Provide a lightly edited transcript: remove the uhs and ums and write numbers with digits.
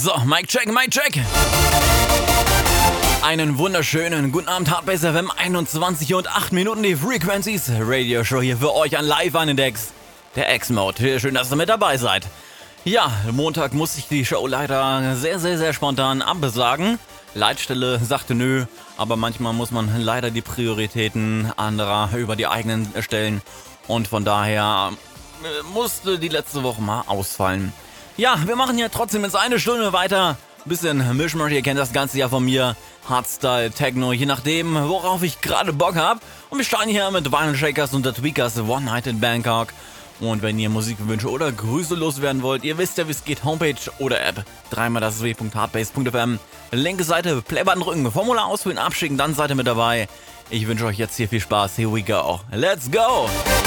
So, Mic check, Mic check. Einen wunderschönen guten Abend, Hardbass FM, 21 und 8 Minuten die Frequencies Radio Show hier für euch an Live an den Decks. Der X-Mode, schön, dass ihr mit dabei seid. Ja, Montag musste ich die Show leider sehr spontan absagen. Leitstelle sagte nö, aber manchmal muss man leider die Prioritäten anderer über die eigenen stellen. Und von daher musste die letzte Woche mal ausfallen. Ja, wir machen ja trotzdem jetzt eine Stunde weiter. Bisschen Mischmasch, ihr kennt das Ganze ja von mir. Hardstyle, Techno, je nachdem, worauf ich gerade Bock habe. Und wir starten hier mit Vinyl Shakers und The Tweakers, One Night in Bangkok. Und wenn ihr Musikwünsche oder Grüße loswerden wollt, ihr wisst ja, wie es geht, Homepage oder App. Dreimal das w.hardbass.fm. Linke Seite, Playbutton drücken, Formular ausfüllen, abschicken, dann seid ihr mit dabei. Ich wünsche euch jetzt hier viel Spaß. Here we go. Let's go!